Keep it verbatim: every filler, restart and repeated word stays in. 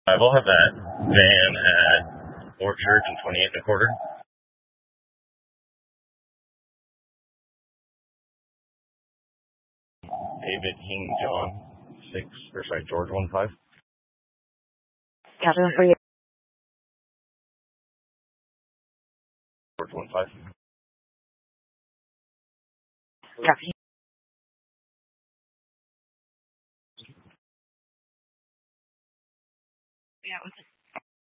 I will have that. Van at Orchard and twenty-eight and a quarter. David King John six or sorry George one five. Copy one for you. George one five. Copy.